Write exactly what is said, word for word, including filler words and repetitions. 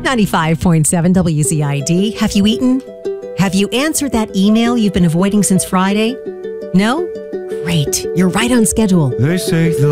ninety-five point seven W Z I D. Have you eaten? Have you answered that email you've been avoiding since Friday? No? Great. You're right on schedule. They say the